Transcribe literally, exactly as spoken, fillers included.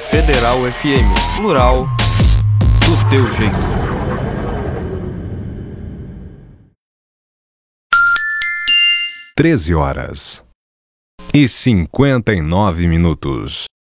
Federal F M, plural, do teu jeito. Treze horas e cinquenta e nove minutos.